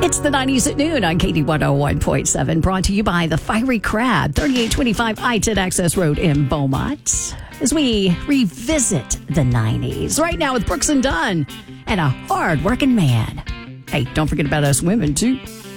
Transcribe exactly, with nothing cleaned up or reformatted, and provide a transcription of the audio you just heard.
It's the nineties at noon on K D one oh one point seven, brought to you by the Fiery Crab, thirty-eight twenty-five I ten Access Road in Beaumont. As we revisit the nineties, right now with Brooks and Dunn and a hard-working man. Hey, don't forget about us women, too.